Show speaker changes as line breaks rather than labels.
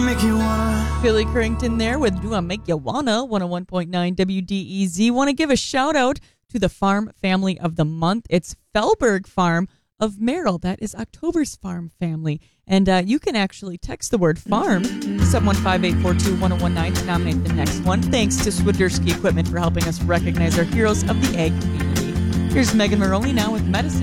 make you wanna.
Billy Currington there with Do I Make You Wanna, 101.9 WDEZ. Want to give a shout out to the farm family of the month. It's Fellberg Farm of Merrill. That is October's farm family. And you can actually text the word farm to 715-842-1019 to nominate the next one. Thanks to Swiderski Equipment for helping us recognize our heroes of the ag community. Here's Megan Maroney now with Medicine.